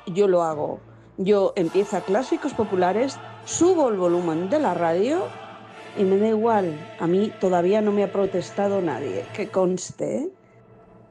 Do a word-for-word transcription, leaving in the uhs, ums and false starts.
yo lo hago. Yo empiezo a clásicos populares, subo el volumen de la radio y me da igual. A mí todavía no me ha protestado nadie, que conste, ¿eh?